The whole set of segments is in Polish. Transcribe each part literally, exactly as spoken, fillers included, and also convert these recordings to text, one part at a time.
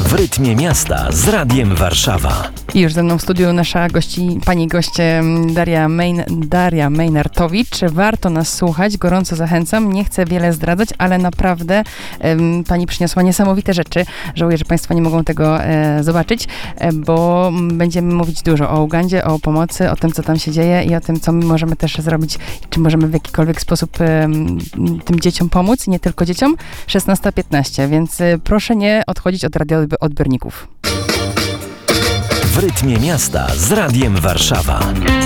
W rytmie miasta z Radiem Warszawa. I już ze mną w studiu nasza gości, pani goście Daria, Main, Daria Mejnartowicz. Warto nas słuchać, gorąco zachęcam. Nie chcę wiele zdradzać, ale naprawdę um, pani przyniosła niesamowite rzeczy. Żałuję, że państwo nie mogą tego e, zobaczyć, e, bo będziemy mówić dużo o Ugandzie, o pomocy, o tym, co tam się dzieje i o tym, co my możemy też zrobić, czy możemy w jakikolwiek sposób e, tym dzieciom pomóc, nie tylko dzieciom. szesnasta piętnaście, więc e, proszę nie odchodzić od radioodbiorników. W rytmie miasta z Radiem Warszawa.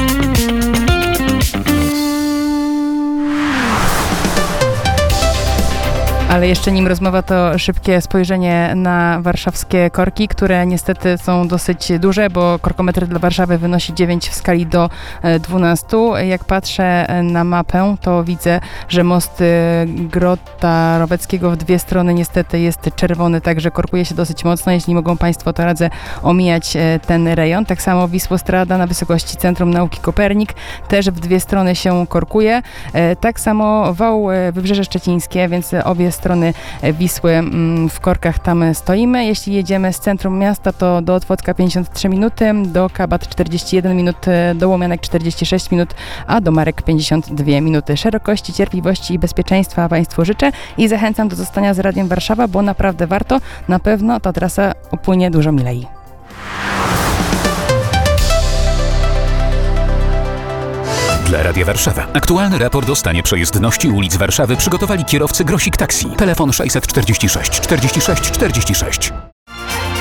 Ale jeszcze nim rozmowa, to szybkie spojrzenie na warszawskie korki, które niestety są dosyć duże, bo korkometr dla Warszawy wynosi dziewięć w skali do dwunastu. Jak patrzę na mapę, to widzę, że most Grota Roweckiego w dwie strony niestety jest czerwony, także korkuje się dosyć mocno. Jeśli mogą państwo, to radzę omijać ten rejon. Tak samo Wisłostrada na wysokości Centrum Nauki Kopernik też w dwie strony się korkuje. Tak samo wał Wybrzeże Szczecińskie, więc obie strony Wisły w korkach tam stoimy. Jeśli jedziemy z centrum miasta, to do Otwocka pięćdziesiąt trzy minuty, do Kabat czterdzieści jeden minut, do Łomianek czterdzieści sześć minut, a do Marek pięćdziesiąt dwie minuty. Szerokości, cierpliwości i bezpieczeństwa państwu życzę i zachęcam do zostania z Radiem Warszawa, bo naprawdę warto. Na pewno ta trasa upłynie dużo milej. Dla Radia Warszawa. Aktualny raport o stanie przejezdności ulic Warszawy przygotowali kierowcy Grosik Taxi. Telefon sześćset czterdzieści sześć czterdzieści sześć czterdzieści sześć.